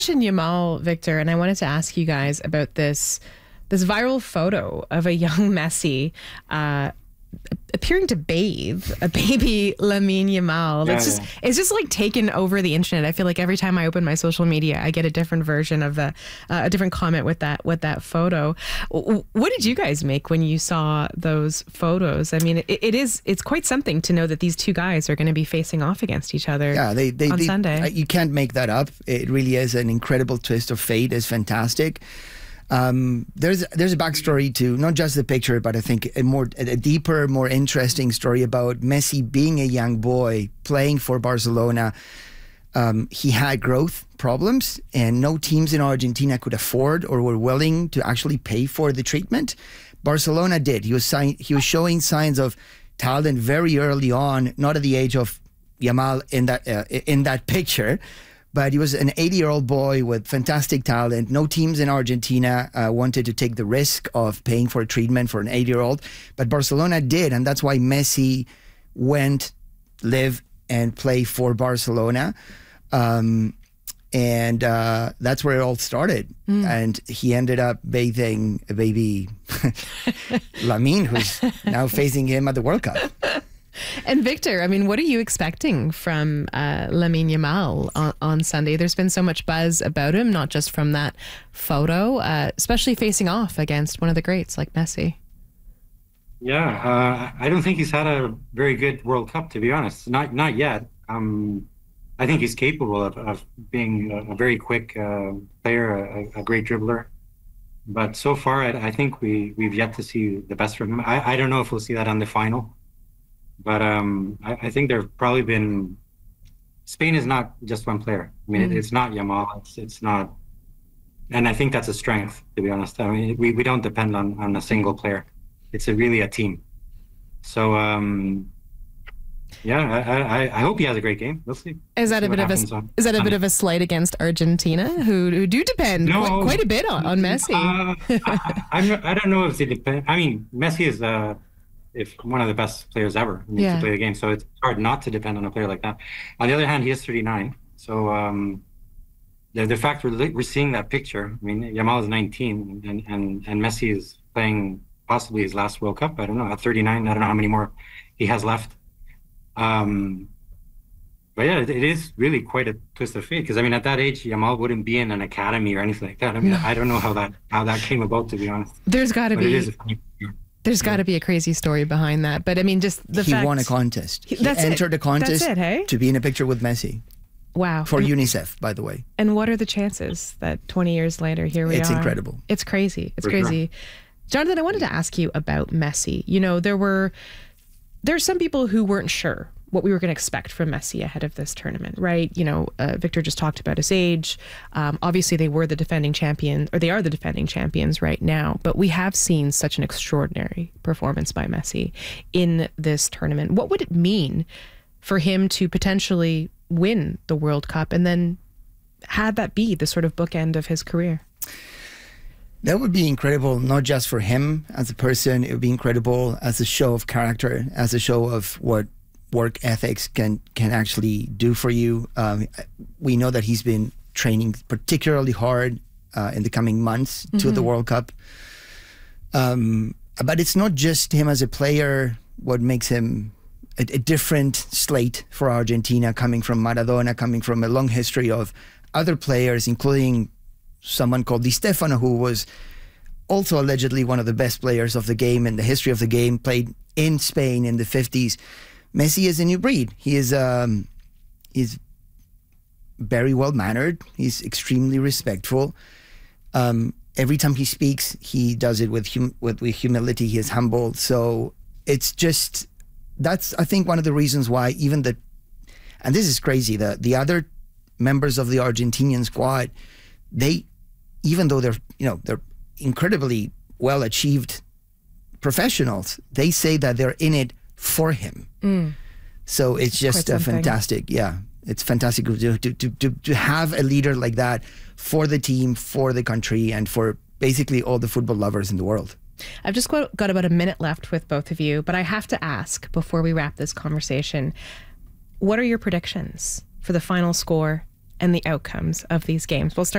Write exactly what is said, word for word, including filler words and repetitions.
Yamal, Victor, and I wanted to ask you guys about this this viral photo of a young Messi uh, appearing to bathe a baby Lamine Yamal. That's Yeah, just yeah. it's just like taken over the internet. I feel like every time I open my social media, I get a different version of the uh, a different comment with that with that photo. W- What did you guys make when you saw those photos? I mean, it, it is it's quite something to know that these two guys are going to be facing off against each other. Yeah, they, they, on they Sunday. uh, You can't make that up. It really is an incredible twist of fate. It's fantastic. Um, there's there's a backstory to not just the picture, but I think a more a deeper, more interesting story about Messi being a young boy playing for Barcelona. Um, he had growth problems, and no teams in Argentina could afford or were willing to actually pay for the treatment. Barcelona did. He was sign- he was showing signs of talent very early on, not at the age of Yamal in that uh, in that picture. But he was an eighty-year-old boy with fantastic talent. No teams in Argentina uh, wanted to take the risk of paying for a treatment for an eighty-year-old. But Barcelona did, and that's why Messi went, live, and play for Barcelona. Um, and uh, that's where it all started. Mm. And he ended up bathing a baby, Lamine, who's now facing him at the World Cup. And Victor, I mean, what are you expecting from uh, Lamine Yamal on, on Sunday? There's been so much buzz about him, not just from that photo, uh, especially facing off against one of the greats like Messi. Yeah, uh, I don't think he's had a very good World Cup, to be honest. Not not yet. Um, I think he's capable of, of being a, a very quick uh, player, a, a great dribbler. But so far, I, I think we, we've yet to see the best from him. I, I don't know if we'll see that on the final. But um, I, I think there have probably been. Spain is not just one player. I mean, mm. it, it's not Yamal. It's it's not, and I think that's a strength, to be honest. I mean, we, we don't depend on, on a single player. It's a, really a team. So um, yeah, I, I I hope he has a great game. We'll see. Is that we'll a bit of a on, is that a bit of a slight against Argentina, who who do depend no, quite, quite a bit on, on Messi? Uh, I, I'm, I don't know if they depend. I mean, Messi is uh, if one of the best players ever I mean, yeah. to play the game. So it's hard not to depend on a player like that. On the other hand, he is thirty-nine. So um, the, the fact we're, we're seeing that picture, I mean, Yamal is nineteen and, and, and Messi is playing possibly his last World Cup. I don't know, at thirty-nine, I don't know how many more he has left. Um, but yeah, it, it is really quite a twist of fate because, I mean, at that age, Yamal wouldn't be in an academy or anything like that. I mean, I don't know how that how that came about, to be honest. There's got to be. It is a funny picture. There's got to be a crazy story behind that. But I mean, just the he fact... He won a contest. He that's entered it. a contest that's it, hey? to be in a picture with Messi. Wow. For and, UNICEF, by the way. And what are the chances that twenty years later, here we it's are? It's incredible. It's crazy. It's For crazy. Sure. Jonathan, I wanted to ask you about Messi. You know, there were... There's some people who weren't sure what we were going to expect from Messi ahead of this tournament, right? You know, uh, Victor just talked about his age. Um, obviously, they were the defending champion, or they are the defending champions right now. But we have seen such an extraordinary performance by Messi in this tournament. What would it mean for him to potentially win the World Cup and then have that be the sort of bookend of his career? That would be incredible, not just for him as a person. It would be incredible as a show of character, as a show of what work ethics can can actually do for you. Um, we know that he's been training particularly hard uh, in the coming months mm-hmm. to the World Cup. Um, but it's not just him as a player what makes him a, a different slate for Argentina, coming from Maradona, coming from a long history of other players, including someone called Di Stefano, who was also allegedly one of the best players of the game in the history of the game, played in Spain in the fifties. Messi is a new breed. He is um, he's very well-mannered. He's extremely respectful. Um, every time he speaks, he does it with, hum with with humility. He is humble. So it's just, that's, I think, one of the reasons why even the, and this is crazy, the, the other members of the Argentinian squad, they, even though they're, you know, they're incredibly well-achieved professionals, they say that they're in it for him. Mm. So it's just a fantastic, yeah, it's fantastic to, to, to, to have a leader like that for the team, for the country, and for basically all the football lovers in the world. I've just got, got about a minute left with both of you, but I have to ask before we wrap this conversation, what are your predictions for the final score and the outcomes of these games? We'll start